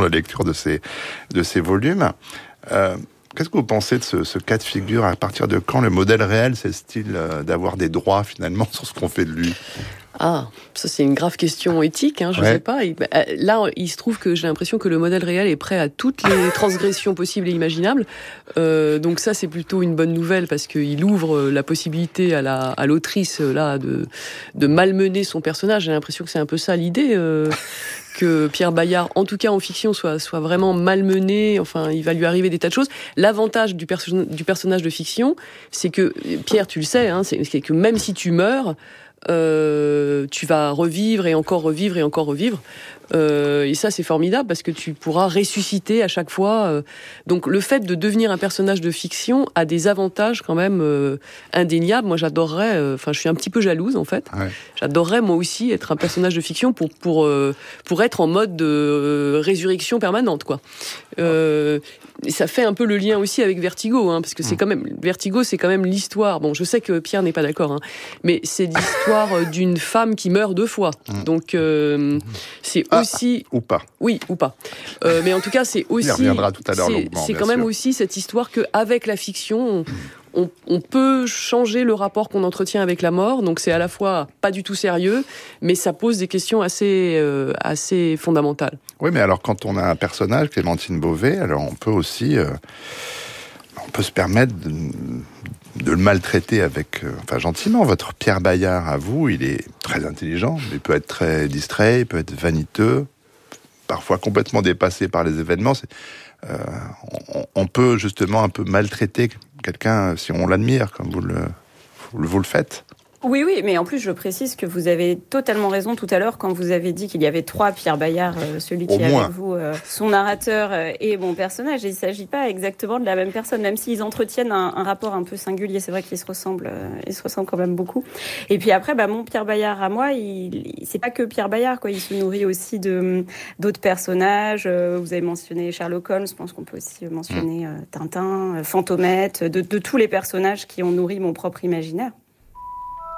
la lecture de ces volumes. Qu'est-ce que vous pensez de ce cas de figure? À partir de quand le modèle réel cesse-t-il d'avoir des droits finalement sur ce qu'on fait de lui? Ah, ça c'est une grave question éthique, je sais pas. Là, il se trouve que j'ai l'impression que le modèle réel est prêt à toutes les transgressions possibles et imaginables. Donc ça, c'est plutôt une bonne nouvelle parce qu'il ouvre la possibilité à l'autrice là de malmener son personnage. J'ai l'impression que c'est un peu ça l'idée. Que Pierre Bayard, en tout cas en fiction, soit vraiment malmené. Enfin, il va lui arriver des tas de choses. L'avantage du personnage de fiction, c'est que, Pierre, tu le sais, c'est que même si tu meurs, tu vas revivre et encore revivre et encore revivre. Et ça, c'est formidable parce que tu pourras ressusciter à chaque fois. Donc, le fait de devenir un personnage de fiction a des avantages quand même indéniables. Moi, j'adorerais. Enfin, je suis un petit peu jalouse en fait. Ouais. J'adorerais moi aussi être un personnage de fiction pour être en mode de résurrection permanente, quoi. Et ça fait un peu le lien aussi avec Vertigo, parce que c'est quand même Vertigo, c'est quand même l'histoire. Bon, je sais que Pierre n'est pas d'accord, mais c'est l'histoire d'une femme qui meurt 2 fois. Donc c'est aussi ou pas. Oui, ou pas. Mais en tout cas, c'est aussi. Il reviendra tout à l'heure longuement. C'est quand même aussi cette histoire que avec la fiction. On peut changer le rapport qu'on entretient avec la mort, donc c'est à la fois pas du tout sérieux, mais ça pose des questions assez fondamentales. Oui, mais alors quand on a un personnage, Clémentine Beauvais, alors on peut aussi, on peut se permettre de le maltraiter gentiment. Votre Pierre Bayard, à vous, il est très intelligent, mais il peut être très distrait, il peut être vaniteux, parfois complètement dépassé par les événements. On peut justement un peu maltraiter quelqu'un si on l'admire, comme vous le faites. Oui, mais en plus, je précise que vous avez totalement raison tout à l'heure quand vous avez dit qu'il y avait 3 Pierre Bayard, celui qui est avec vous, son narrateur et mon personnage. Et il ne s'agit pas exactement de la même personne, même s'ils entretiennent un rapport un peu singulier. C'est vrai qu'ils se ressemblent quand même beaucoup. Et puis après, mon Pierre Bayard à moi, c'est pas que Pierre Bayard, quoi. Il se nourrit aussi d'autres personnages. Vous avez mentionné Sherlock Holmes, je pense qu'on peut aussi mentionner Tintin, Fantomette, de tous les personnages qui ont nourri mon propre imaginaire.